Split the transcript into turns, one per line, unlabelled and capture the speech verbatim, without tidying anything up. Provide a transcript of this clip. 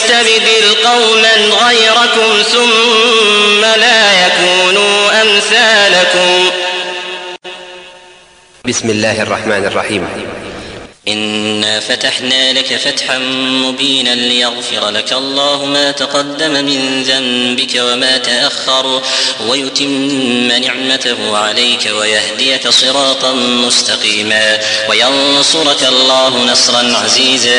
يستبدل قوما غيركم ثم لا يكونوا أمثالكم.
بسم الله الرحمن الرحيم.
إنا فتحنا لك فتحا مبينا ليغفر لك الله ما تقدم من ذنبك وما تأخر ويتم نعمته عليك ويهديك صراطا مستقيما وينصرك الله نصرا عزيزا.